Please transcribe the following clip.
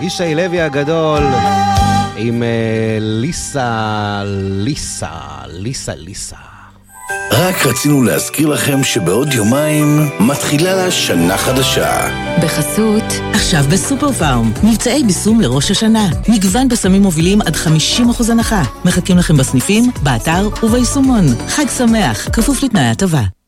אבישי לוי הגדול עם ליסה. רק רצינו להזכיר לכם שבעוד יומיים מתחילה לה שנה חדשה. בחסות עכשיו בסופר פארם, מבצעי ביסום לראש השנה. מגוון בסמים מובילים עד 50% הנחה. מחכים לכם בסניפים, באתר וביישומון. חג שמח, כפוף לתנאי הטבה.